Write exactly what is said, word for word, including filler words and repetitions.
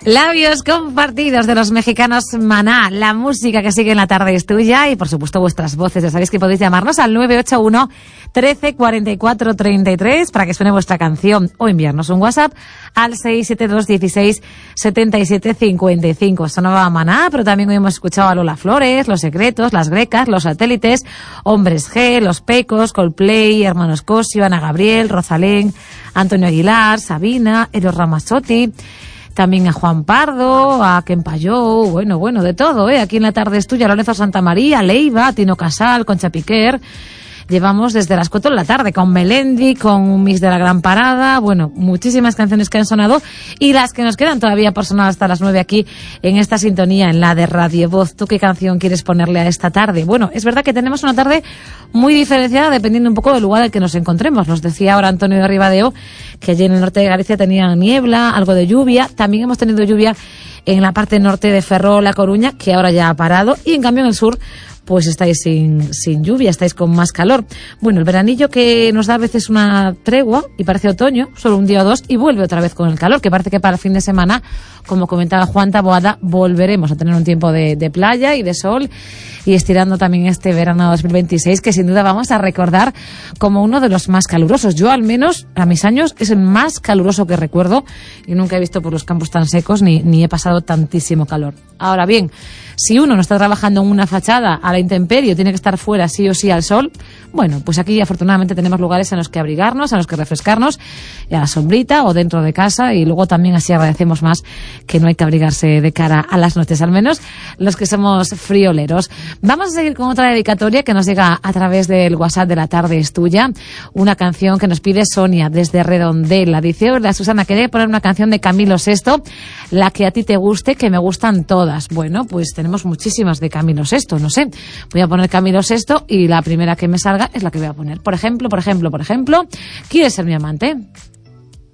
Labios compartidos de los mexicanos Maná. La música que sigue en la tarde es tuya y, por supuesto, vuestras voces. Ya sabéis que podéis llamarnos al nueve ocho uno, trece, cuarenta y cuatro, treinta y tres para que suene vuestra canción o enviarnos un WhatsApp al seis siete dos, dieciséis, setenta y siete, cincuenta y cinco. Sonaba Maná, pero también hoy hemos escuchado a Lola Flores, Los Secretos, Las Grecas, Los Satélites, Hombres G, Los Pecos, Coldplay, Hermanos Cosio, Ana Gabriel, Rosalén, Antonio Aguilar, Sabina, Eros Ramazzotti, también a Juan Pardo, a Ken Payó, bueno, bueno, de todo, ¿eh? Aquí en la tarde es tuya, Lorenzo Santamaría, Leiva, Tino Casal, Concha Piquer. Llevamos desde las cuatro de la tarde con Melendi, con un mix de la gran parada, bueno, muchísimas canciones que han sonado y las que nos quedan todavía por sonar hasta las nueve aquí en esta sintonía, en la de Radio Voz. ¿Tú qué canción quieres ponerle a esta tarde? Bueno, es verdad que tenemos una tarde muy diferenciada dependiendo un poco del lugar en el que nos encontremos. Nos decía ahora Antonio de Ribadeo que allí en el norte de Galicia tenía niebla, algo de lluvia. También hemos tenido lluvia en la parte norte de Ferrol, La Coruña, que ahora ya ha parado, y en cambio en el sur pues estáis sin, sin lluvia, estáis con más calor. Bueno, el veranillo que nos da a veces una tregua y parece otoño, solo un día o dos, y vuelve otra vez con el calor, que parece que para el fin de semana, como comentaba Juan Taboada, volveremos a tener un tiempo de, de playa y de sol, y estirando también este verano dos mil veintiséis, que sin duda vamos a recordar como uno de los más calurosos. Yo, al menos, a mis años, es el más caluroso que recuerdo, y nunca he visto por los campos tan secos, ni, ni he pasado tantísimo calor. Ahora bien, si uno no está trabajando en una fachada a la intemperie, tiene que estar fuera sí o sí al sol, bueno, pues aquí afortunadamente tenemos lugares en los que abrigarnos, en los que refrescarnos, y a la sombrita o dentro de casa, y luego también así agradecemos más que no hay que abrigarse de cara a las noches, al menos los que somos frioleros. Vamos a seguir con otra dedicatoria que nos llega a través del WhatsApp de La Tarde es Tuya, una canción que nos pide Sonia desde Redondela. Dice: hola Susana, quería poner una canción de Camilo Sesto, la que a ti te guste, que me gustan todas. Bueno, pues tenemos muchísimas de Camilo Sesto, no sé, voy a poner Camilo Sesto y la primera que me salga es la que voy a poner. Por ejemplo, por ejemplo, por ejemplo, ¿Quieres ser mi amante?